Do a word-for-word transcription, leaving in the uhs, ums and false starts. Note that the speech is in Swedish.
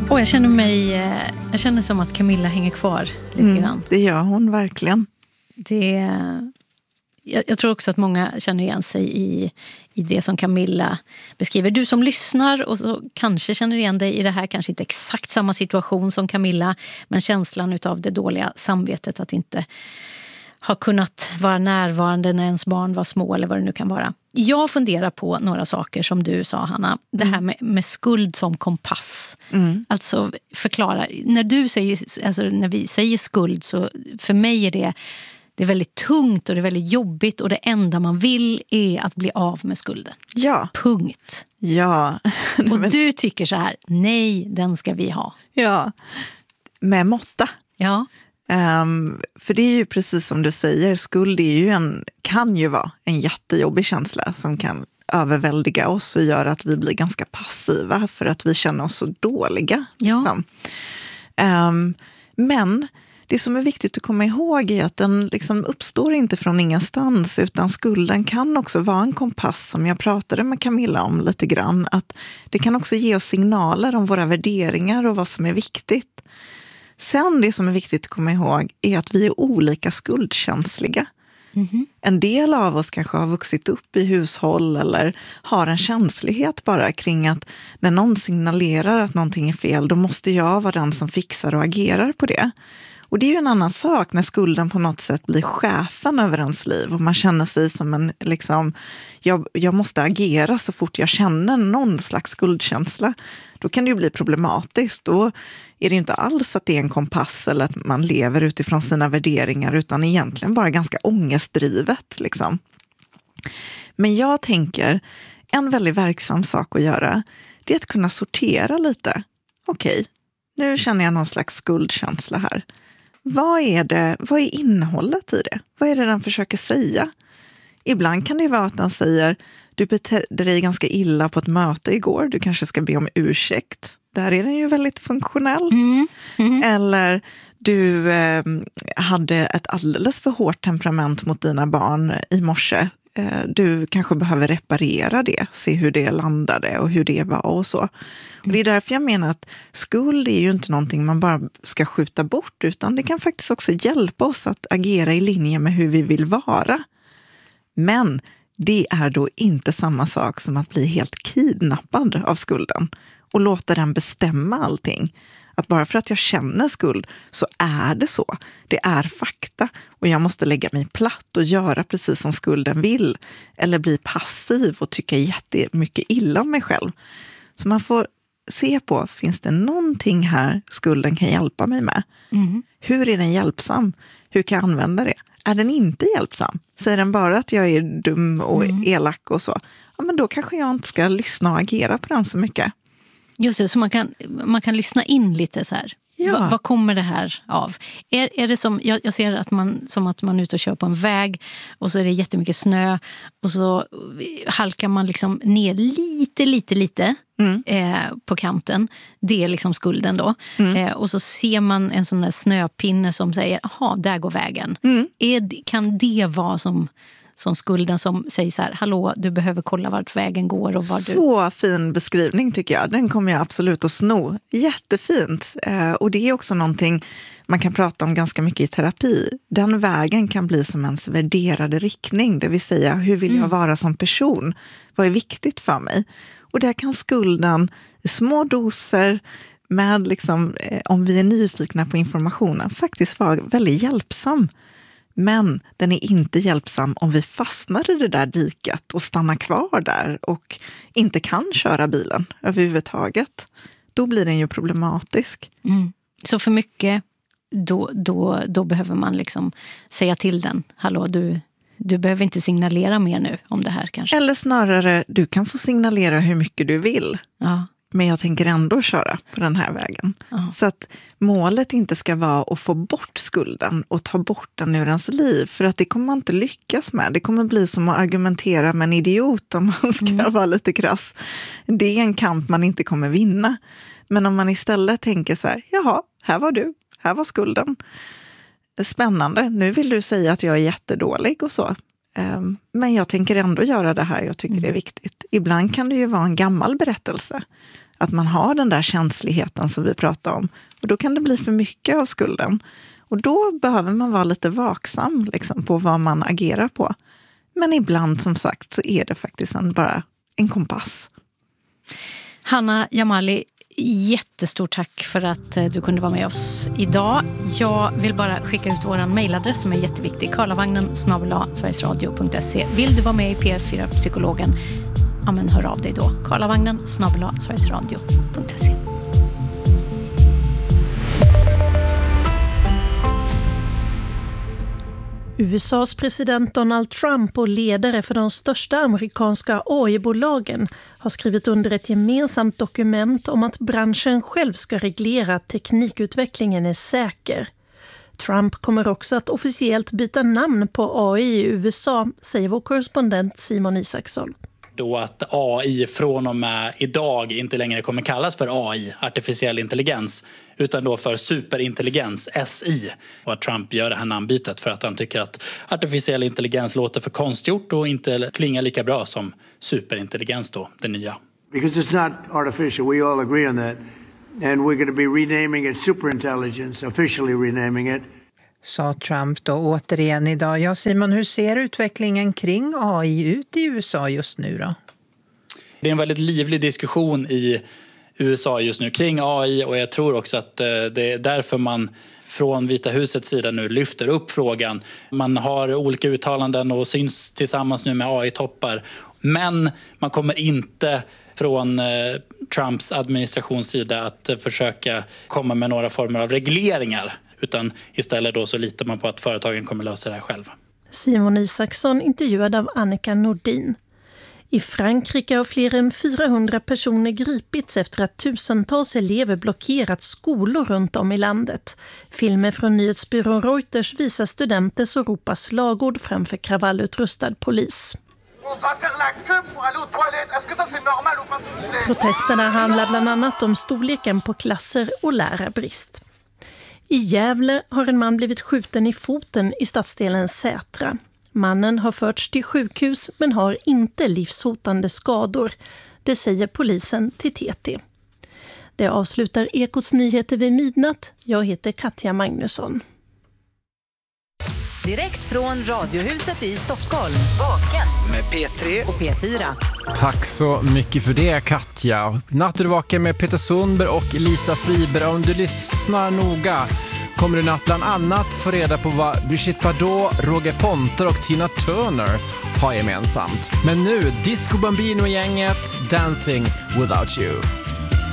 Och jag känner mig, jag känner som att Camilla hänger kvar lite mm, grann. Det gör hon verkligen. Det, jag, jag tror också att många känner igen sig i, i det som Camilla beskriver. Du som lyssnar och så kanske känner igen dig i det här, kanske inte exakt samma situation som Camilla, men känslan utav det dåliga samvetet att inte ha kunnat vara närvarande när ens barn var små eller vad det nu kan vara. Jag funderar på några saker som du sa, Hanna. Det här med, med skuld som kompass. Mm. Alltså förklara. När du säger, alltså när vi säger skuld, så för mig är det, det är väldigt tungt och det är väldigt jobbigt. Och det enda man vill är att bli av med skulden. Ja. Punkt. Ja. Och du tycker så här, nej, den ska vi ha. Ja. Med måtta. Ja. Um, för det är ju precis som du säger, skuld är ju en, kan ju vara en jättejobbig känsla som kan överväldiga oss och göra att vi blir ganska passiva för att vi känner oss så dåliga. Ja. Liksom. Um, men det som är viktigt att komma ihåg är att den liksom uppstår inte från ingenstans, utan skulden kan också vara en kompass, som jag pratade med Camilla om lite grann, att det kan också ge oss signaler om våra värderingar och vad som är viktigt. Sen det som är viktigt att komma ihåg är att vi är olika skuldkänsliga. Mm-hmm. En del av oss kanske har vuxit upp i hushåll eller har en känslighet bara kring att när någon signalerar att någonting är fel, då måste jag vara den som fixar och agerar på det. Och det är ju en annan sak när skulden på något sätt blir chefen över ens liv och man känner sig som en, liksom, jag, jag måste agera så fort jag känner någon slags skuldkänsla. Då kan det ju bli problematiskt. Då är det inte alls att det är en kompass eller att man lever utifrån sina värderingar, utan egentligen bara ganska ångestdrivet. Liksom. Men jag tänker, en väldigt verksam sak att göra, det är att kunna sortera lite. Okej, nu känner jag någon slags skuldkänsla här. Vad är det, vad är innehållet i det? Vad är det den försöker säga? Ibland kan det vara att den säger, du betedde dig ganska illa på ett möte igår, du kanske ska be om ursäkt. Där är den ju väldigt funktionell. Mm. Mm. Eller du eh, hade ett alldeles för hårt temperament mot dina barn i morse. Eh, du kanske behöver reparera det, se hur det landade och hur det var och så. Och det är därför jag menar att skuld är ju inte någonting man bara ska skjuta bort, utan det kan faktiskt också hjälpa oss att agera i linje med hur vi vill vara. Men det är då inte samma sak som att bli helt kidnappad av skulden och låta den bestämma allting. Att bara för att jag känner skuld så är det så. Det är fakta och jag måste lägga mig platt och göra precis som skulden vill. Eller bli passiv och tycka jättemycket illa om mig själv. Så man får se på, finns det någonting här skulden kan hjälpa mig med? Mm. Hur är den hjälpsam? Hur kan jag använda det? Är den inte hjälpsam? Säger den bara att jag är dum och mm. elak och så? Ja, men då kanske jag inte ska lyssna och agera på den så mycket. Just det, så man kan, man kan lyssna in lite så här. Ja. Va, vad kommer det här av? Är, är det som, jag, jag ser att man, som att man är ute och kör på en väg och så är det jättemycket snö och så halkar man liksom ner lite, lite, lite mm. eh, på kanten. Det är liksom skulden då. Mm. Eh, och så ser man en sån där snöpinne som säger, aha, där går vägen. Mm. Är, kan det vara som... som skulden som säger så här, hallå, du behöver kolla vart vägen går och var du... Så fin beskrivning tycker jag. Den kommer jag absolut att sno. Jättefint. Eh, och det är också någonting man kan prata om ganska mycket i terapi. Den vägen kan bli som ens värderade riktning. Det vill säga, hur vill jag mm. vara som person? Vad är viktigt för mig? Och där kan skulden i små doser med liksom, eh, om vi är nyfikna på informationen, faktiskt vara väldigt hjälpsam. Men den är inte hjälpsam om vi fastnar i det där diket och stannar kvar där och inte kan köra bilen överhuvudtaget. Då blir den ju problematisk. Mm. Så för mycket, då, då, då behöver man liksom säga till den, hallå, du, du behöver inte signalera mer nu om det här kanske. Eller snarare, du kan få signalera hur mycket du vill. Ja. Men jag tänker ändå köra på den här vägen. Uh-huh. Så att målet inte ska vara att få bort skulden och ta bort den ur ens liv. För att det kommer man inte lyckas med. Det kommer bli som att argumentera med en idiot om man ska mm. vara lite krass. Det är en kamp man inte kommer vinna. Men om man istället tänker så här, jaha, här var du, här var skulden. Spännande, nu vill du säga att jag är jättedålig och så. Men jag tänker ändå göra det här, jag tycker mm. det är viktigt. Ibland kan det ju vara en gammal berättelse. Att man har den där känsligheten som vi pratar om. Och då kan det bli för mycket av skulden. Och då behöver man vara lite vaksam liksom, på vad man agerar på. Men ibland som sagt så är det faktiskt en, bara en kompass. Hanna Jamali, jättestort tack för att du kunde vara med oss idag. Jag vill bara skicka ut vår mejladress som är jätteviktig. karlavagnen snabel-a sverigesradio punkt se. Vill du vara med i P R fyra Psykologen? Ja, men hör av dig då. karlavagnen snabel-a sverigesradio punkt se. U S A:s president Donald Trump och ledare för de största amerikanska A I-bolagen har skrivit under ett gemensamt dokument om att branschen själv ska reglera att teknikutvecklingen är säker. Trump kommer också att officiellt byta namn på A I i U S A, säger vår korrespondent Simon Isaksson. Då att A I från och med idag inte längre kommer kallas för A I, artificiell intelligens, utan då för superintelligens, S I. Och att Trump gör det här namnbytet för att han tycker att artificiell intelligens låter för konstgjort och inte klingar lika bra som superintelligens då, det nya. Because it's not artificial, we all agree on that. And we're going to be renaming it superintelligence, officially renaming it. Sa Trump då återigen idag. Ja, Simon, hur ser utvecklingen kring A I ut i U S A just nu då? Det är en väldigt livlig diskussion i U S A just nu kring A I, och jag tror också att det är därför man från Vita husets sida nu lyfter upp frågan. Man har olika uttalanden och syns tillsammans nu med A I-toppar. Men man kommer inte från Trumps administrationssida att försöka komma med några former av regleringar, utan istället då så litar man på att företagen kommer lösa det här själva. Simon Isaksson intervjuad av Annika Nordin. I Frankrike har fler än fyrahundra personer gripits efter att tusentals elever blockerat skolor runt om i landet. Filmer från nyhetsbyrån Reuters visar studenter som ropar slagord framför kravallutrustad polis. Protesterna handlar bland annat om storleken på klasser och lärarbrist. I Gävle har en man blivit skjuten i foten i stadsdelen Sätra. Mannen har förts till sjukhus men har inte livshotande skador. Det säger polisen till T T. Det avslutar Ekots nyheter vid midnatt. Jag heter Katja Magnusson. Direkt från Radiohuset i Stockholm. Vaken med P tre och P fyra. Tack så mycket för det, Katja. Natt är du vaken med Peter Sundberg och Lisa Friberg. Om du lyssnar noga kommer du natt bland annat få reda på vad Brigitte Bardot, Roger Pontare och Tina Turner har gemensamt. Men nu, Disco Bambino-gänget, Dancing Without You.